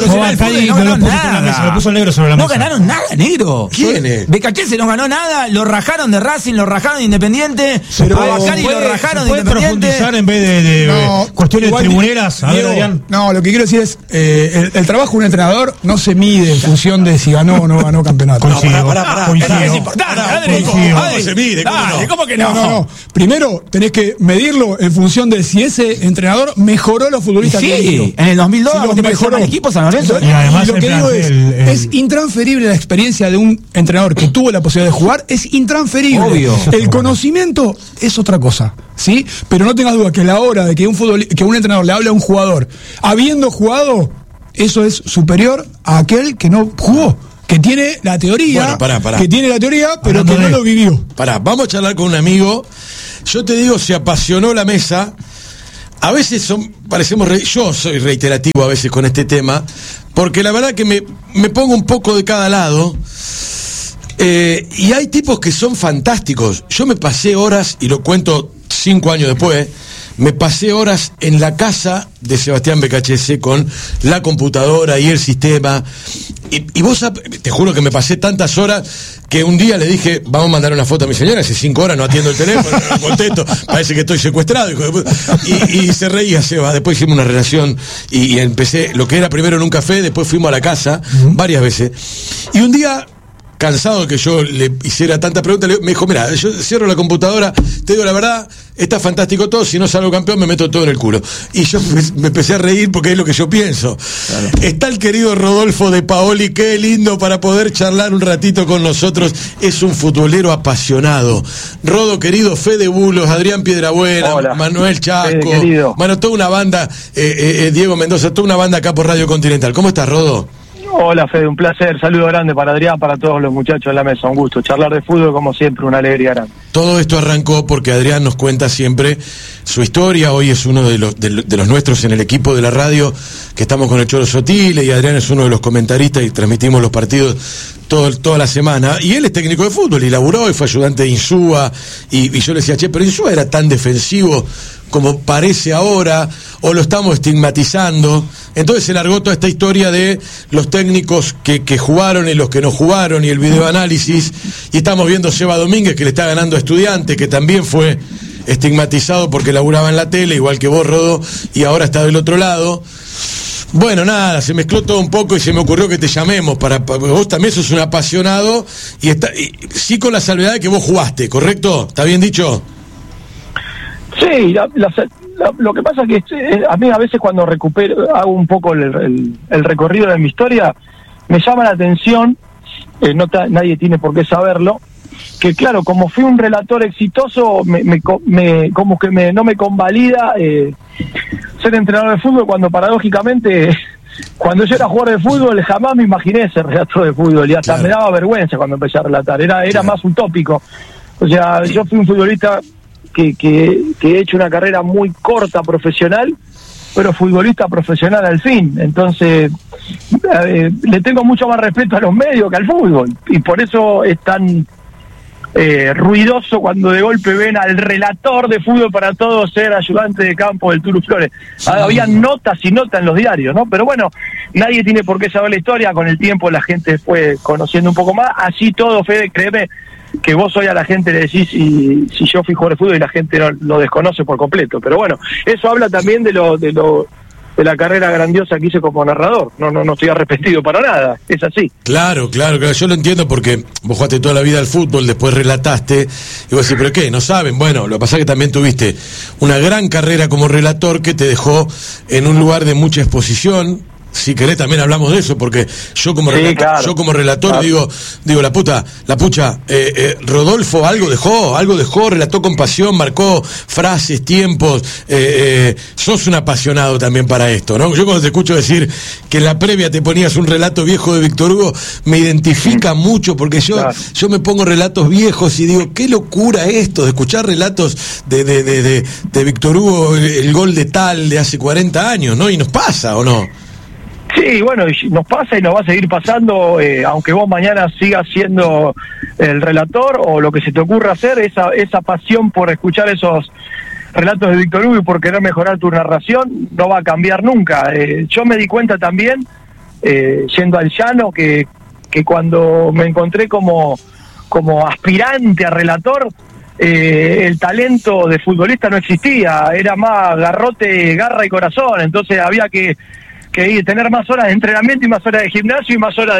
puso el negro sobre la mesa. No ganaron nada, negro. ¿Quién es? Becachese no ganó nada, lo rajaron de Racing, lo rajaron de Independiente, a Bacari lo rajaron de Independiente. Profundizar en vez de cuestiones tribuneras. A ver, Adrián. No, lo que quiero decir es, el trabajo de un entrenador no se mide en función de si ganó o no ganó campeonato. Coincido. Es importante. ¿Cómo se mide? ¿Cómo que no? No. Primero tenés que medirlo en función de si ese entrenador mejoró los futbolistas que eligió. Sí, en el 2002 Si los te pareció mejoró. mal equipo San Lorenzo. Y además lo que digo es intransferible la experiencia de un entrenador que tuvo la posibilidad de jugar, es intransferible. Obvio. El conocimiento es otra cosa, ¿sí? Pero no tengas duda que a la hora de que un entrenador le hable a un jugador, habiendo jugado, eso es superior a aquel que no jugó. Que tiene la teoría, Bueno, que tiene la teoría, pero que no lo vivió. Vamos a charlar con un amigo. Yo te digo, se apasionó la mesa. A veces yo soy reiterativo a veces con este tema, porque la verdad que me pongo un poco de cada lado. Y hay tipos que son fantásticos. Yo me pasé horas, y lo cuento 5 años después, me pasé horas en la casa de Sebastián Becachese con la computadora y el sistema. Y vos, te juro que me pasé tantas horas que un día le dije, vamos a mandar una foto a mi señora, hace 5 horas no atiendo el teléfono, no contesto, parece que estoy secuestrado. Y se reía Seba. Después hicimos una relación y empecé, lo que era primero en un café, después fuimos a la casa varias veces. Y un día, cansado de que yo le hiciera tanta pregunta, me dijo, mira, yo cierro la computadora, te digo la verdad, está fantástico todo, si no salgo campeón me meto todo en el culo. Y yo me empecé a reír porque es lo que yo pienso. Claro. Está el querido Rodolfo de Paoli, qué lindo para poder charlar un ratito con nosotros, es un futbolero apasionado. Rodo querido, Fede Bulos, Adrián Piedrabuena, hola. Manuel Chasco, toda una banda, Diego Mendoza, toda una banda acá por Radio Continental. ¿Cómo estás, Rodo? Hola Fede, un placer, saludo grande para Adrián, para todos los muchachos en la mesa, un gusto, charlar de fútbol como siempre, una alegría grande. Todo esto arrancó porque Adrián nos cuenta siempre su historia, hoy es uno de los nuestros en el equipo de la radio, que estamos con el Cholo Sotile, y Adrián es uno de los comentaristas y transmitimos los partidos toda la semana, y él es técnico de fútbol, y laburó y fue ayudante de Insúa, y yo le decía, che, pero Insúa era tan defensivo como parece ahora, o lo estamos estigmatizando. Entonces se largó toda esta historia de los técnicos que jugaron y los que no jugaron, y el videoanálisis, y estamos viendo Seba Domínguez, que le está ganando a Estudiantes, que también fue estigmatizado porque laburaba en la tele, igual que vos, Rodó, y ahora está del otro lado. Bueno, nada, se mezcló todo un poco y se me ocurrió que te llamemos, para vos también sos un apasionado, y sí, con la salvedad de que vos jugaste, ¿correcto? ¿Está bien dicho? Sí, lo que pasa es que a mí a veces cuando hago un poco el recorrido de mi historia, me llama la atención, nadie tiene por qué saberlo, que claro, como fui un relator exitoso, como que no me convalida ser entrenador de fútbol, cuando paradójicamente, cuando yo era jugador de fútbol, jamás me imaginé ser relator de fútbol, y hasta claro, me daba vergüenza cuando empecé a relatar, era claro, más utópico. O sea, yo fui un futbolista que he hecho una carrera muy corta profesional, pero futbolista profesional al fin. Entonces le tengo mucho más respeto a los medios que al fútbol, y por eso es tan ruidoso cuando de golpe ven al relator de Fútbol para Todos ser ayudante de campo del Turu Flores. Había notas y notas en los diarios, ¿no? Pero bueno, nadie tiene por qué saber la historia, con el tiempo la gente fue conociendo un poco más, así todo, Fede, créeme que vos hoy a la gente le decís si yo fui jugador de fútbol, y la gente lo desconoce por completo. Pero bueno, eso habla también de la carrera grandiosa que hice como narrador. No estoy arrepentido para nada, es así. Claro, yo lo entiendo, porque vos jugaste toda la vida al fútbol, después relataste, y vos decís, ¿pero qué? ¿No saben? Bueno, lo que pasa es que también tuviste una gran carrera como relator que te dejó en un lugar de mucha exposición. Si querés también hablamos de eso, porque yo como relator, claro, digo la pucha, Rodolfo algo dejó, relató con pasión, marcó frases, tiempos, sos un apasionado también para esto, ¿no? Yo cuando te escucho decir que en la previa te ponías un relato viejo de Víctor Hugo, me identifica mucho, porque yo me pongo relatos viejos y digo, qué locura esto de escuchar relatos de Víctor Hugo, el gol de tal de hace 40 años, ¿no? Y nos pasa, ¿o no? Sí, bueno, nos pasa y nos va a seguir pasando, aunque vos mañana sigas siendo el relator o lo que se te ocurra hacer, esa pasión por escuchar esos relatos de Víctor Hugo y por querer mejorar tu narración no va a cambiar nunca. Yo me di cuenta también, yendo al llano, que cuando me encontré como aspirante a relator, el talento de futbolista no existía, era más garrote, garra y corazón. Entonces había que tener más horas de entrenamiento y más horas de gimnasio y más horas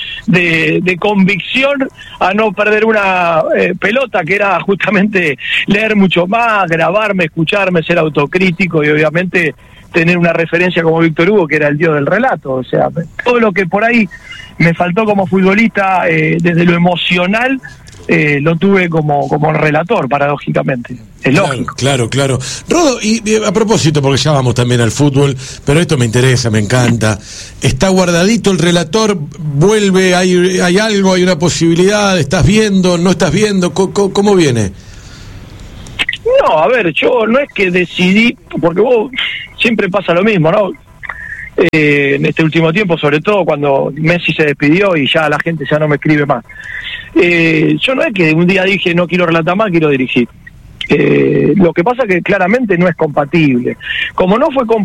de convicción a no perder una pelota, que era justamente leer mucho más, grabarme, escucharme, ser autocrítico y obviamente tener una referencia como Víctor Hugo, que era el dios del relato. O sea, todo lo que por ahí me faltó como futbolista, desde lo emocional, lo tuve como relator, paradójicamente. Es lógico. Claro. Rodo, y a propósito, porque ya vamos también al fútbol, pero esto me interesa, me encanta. ¿Está guardadito el relator? ¿Vuelve? ¿Hay algo? ¿Hay una posibilidad? ¿Estás viendo? ¿No estás viendo? ¿Cómo viene? No, a ver, yo no es que decidí, porque vos siempre pasa lo mismo, ¿no? En este último tiempo, sobre todo cuando Messi se despidió y ya la gente ya no me escribe más. Yo no es que un día dije no quiero relatar más, quiero dirigir. Lo que pasa es que claramente no es compatible. Como no fue compatible